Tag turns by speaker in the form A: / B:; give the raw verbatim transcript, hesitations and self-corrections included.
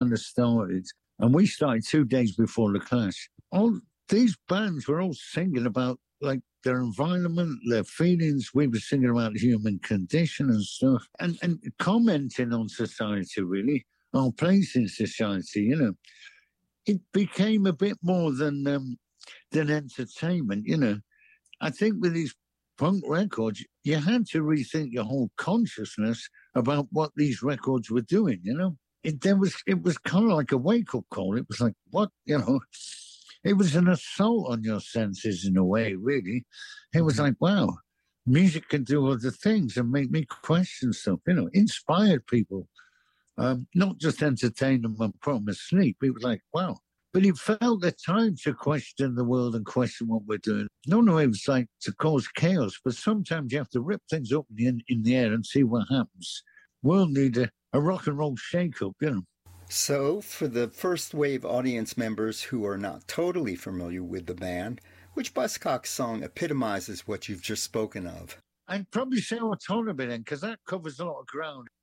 A: kind of started, and we started two days before the Clash. All these bands were all singing about like their environment, their feelings. We were singing about the human condition and stuff, and and commenting on society, really, our place in society. You know, it became a bit more than um, than entertainment. You know, I think with these punk records, you had to rethink your whole consciousness about what these records were doing. You know, it there was it was kind of like a wake up call. It was like, what, you know. It was an assault on your senses in a way, really. It was like, wow, music can do other things and make me question stuff, you know, inspired people, um, not just entertain them and put them asleep. It was like, wow. But it felt the time to question the world and question what we're doing. No, no, it was like to cause chaos, but sometimes you have to rip things up in, in the air and see what happens. We'll need a, a rock and roll shake-up, you know.
B: So, for the first wave audience members who are not totally familiar with the band, which Buzzcocks song epitomizes what you've just spoken of?
A: I'd probably say Autonomy then, because that covers a lot of ground.